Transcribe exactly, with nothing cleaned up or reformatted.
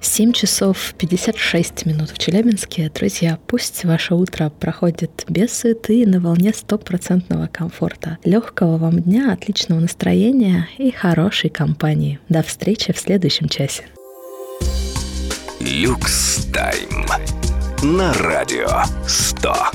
семь часов пятьдесят шесть минут в Челябинске. Друзья, пусть ваше утро проходит без суеты, на волне стопроцентного комфорта. Легкого вам дня, отличного настроения и хорошей компании. До встречи в следующем часе. Люкс Тайм на радио сто.